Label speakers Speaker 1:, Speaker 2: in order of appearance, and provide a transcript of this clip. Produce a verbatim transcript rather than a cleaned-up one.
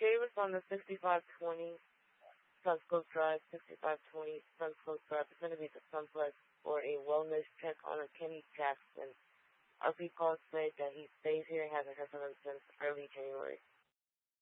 Speaker 1: Chavis on the sixty-five twenty Sunscope Drive, sixty-five twenty Sunscope Drive is going to be the Sunplex for a wellness check on a Kenny Jackson. R P calls said that he stays here and hasn't heard from him since early January.